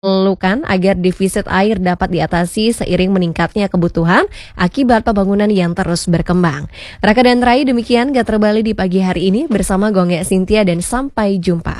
Lakukan agar defisit air dapat diatasi seiring meningkatnya kebutuhan akibat pembangunan yang terus berkembang. Raka dan Rai, demikian Gater Bali di pagi hari ini bersama Gonge Sintia dan sampai jumpa.